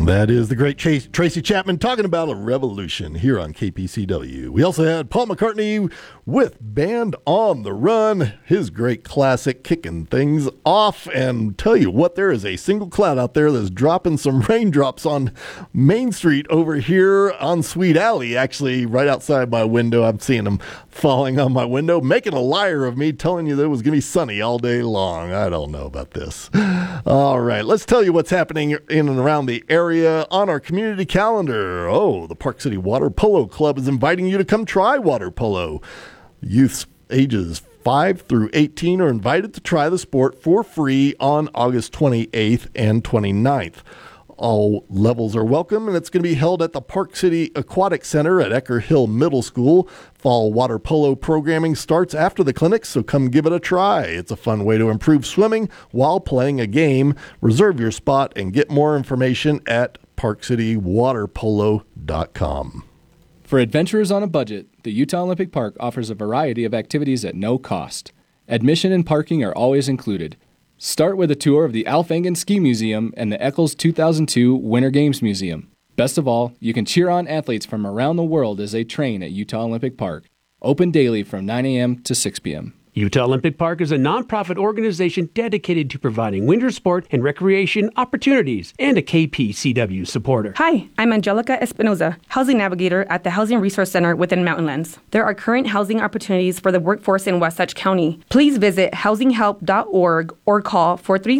That is the great Tracy Chapman talking about a revolution here on KPCW. We also had Paul McCartney with Band on the Run, his great classic kicking things off. And tell you what, there is a single cloud out there that's dropping some raindrops on Main Street over here on Sweet Alley. Actually, right outside my window, I'm seeing them falling on my window, making a liar of me, telling you that it was going to be sunny all day long. I don't know about this. All right, let's tell you what's happening in and around the area on our community calendar. Oh, the Park City Water Polo Club is inviting you to come try water polo. Youths ages 5 through 18 are invited to try the sport for free on August 28th and 29th. All levels are welcome, and it's going to be held at the Park City Aquatic Center at Ecker Hill Middle School. Fall water polo programming starts after the clinics, so come give it a try. It's a fun way to improve swimming while playing a game. Reserve your spot and get more information at parkcitywaterpolo.com. For adventurers on a budget, the Utah Olympic Park offers a variety of activities at no cost. Admission and parking are always included. Start with a tour of the Alf Engen Ski Museum and the Eccles 2002 Winter Games Museum. Best of all, you can cheer on athletes from around the world as they train at Utah Olympic Park. Open daily from 9 a.m. to 6 p.m. Utah Olympic Park is a nonprofit organization dedicated to providing winter sport and recreation opportunities and a KPCW supporter. Hi, I'm Angelica Espinoza, Housing Navigator at the Housing Resource Center within Mountainlands. There are current housing opportunities for the workforce in Wasatch County. Please visit housinghelp.org or call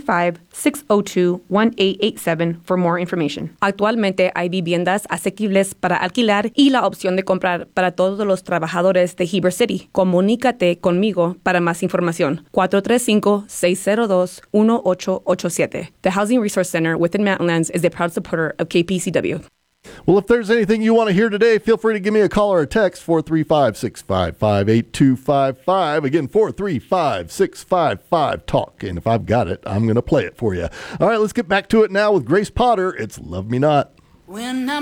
435-602-1887 for more information. Actualmente hay viviendas asequibles para alquilar y la opción de comprar para todos los trabajadores de Heber City. Comunícate conmigo para más información, 435-602-1887. The Housing Resource Center within Mountainlands is a proud supporter of KPCW. Well, if there's anything you want to hear today, feel free to give me a call or a text, 435-655-8255. Again, 435-655-TALK. And if I've got it, I'm going to play it for you. All right, let's get back to it now with Grace Potter. It's Love Me Not. When I'm